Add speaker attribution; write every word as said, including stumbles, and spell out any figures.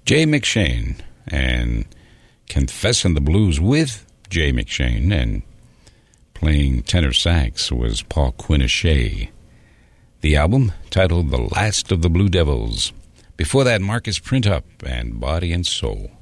Speaker 1: Jay McShane and Confessin' the Blues with Jay McShane, and playing tenor sax was Paul Quinichette. The album, titled The Last of the Blue Devils. Before that, Marcus Printup and Body and Soul.